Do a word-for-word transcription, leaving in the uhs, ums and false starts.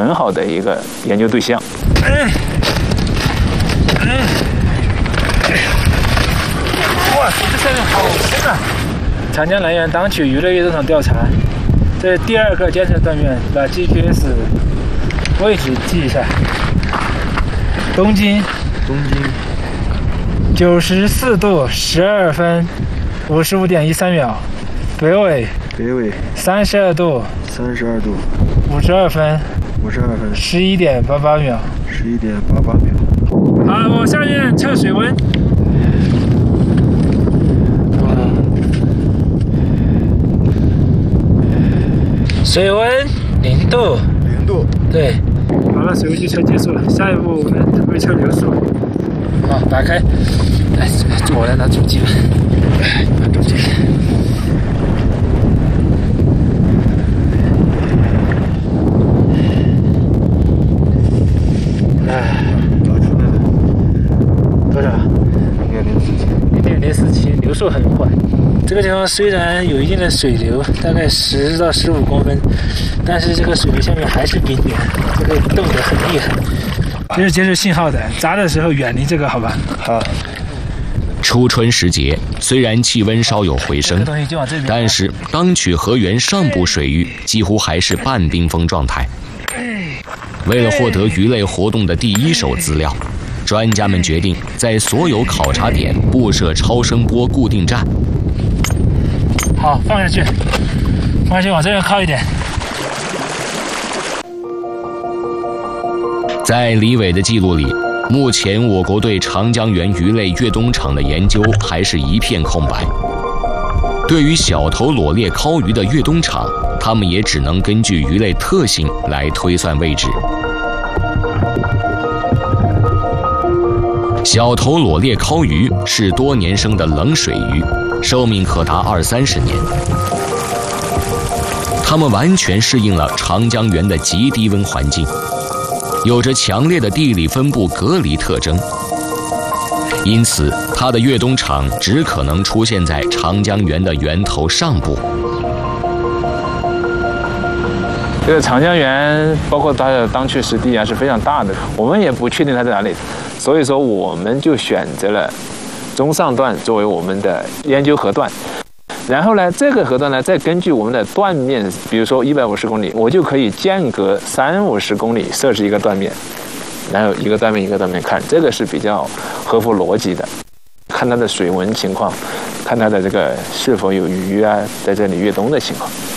很好的一个研究对象。 哇，这下面好深啊！长江南源当区鱼类跃动场调查，这是第二个监测断面，把 G P S 位置记一下。东经， 东经九十四度十二分五十五点一三秒，北纬北纬三十二度三十二度五十二分五十二分十一点八八秒， 十一点八八秒。 好，我下面测水温。水温零度， 零度。 对，好了，水温计测结束了。下一步我们准备测流速。好，打开。来，我来拿主机吧。拿主机。哎， 找出来了。 多少？ 零点零四七。 零点零四七，流速很缓。这个地方虽然有一定的水流，大概十到十五公分，但是这个水流下面还是冰点，这个冻得很厉害。这是接受信号的，砸的时候远离这个，好吧？ 好。 初春时节，虽然气温稍有回升，但是当曲河源上部水域几乎还是半冰封状态。为了获得鱼类活动的第一手资料，专家们决定在所有考察点布设超声波固定站。 好，放下去，放下去，往这边靠一点。 在李伟的记录里，目前我国对长江源鱼类跃冬场的研究还是一片空白。对于小头裸鬣尻鱼的跃冬场，他们也只能根据鱼类特性来推算位置。小头裸鬣尻鱼是多年生的冷水鱼，寿命可达二三十年。它们完全适应了长江源的极低温环境，有着强烈的地理分布隔离特征，因此它的跃冬场只可能出现在长江源的源头上部。 这个长江源包括它的当区湿地啊是非常大的，我们也不确定它在哪里，所以说我们就选择了中上段作为我们的研究河段。然后呢，这个河段呢，再根据我们的断面，比如说一百五十公里，我就可以间隔三五十公里设置一个断面，然后一个断面一个断面看，这个是比较合乎逻辑的。看它的水文情况，看它的这个是否有鱼啊在这里跃冬的情况。